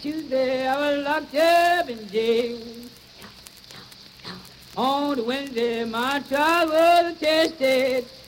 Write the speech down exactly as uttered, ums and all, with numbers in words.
Tuesday I was locked up in jail. On the Wednesday my trial was tested.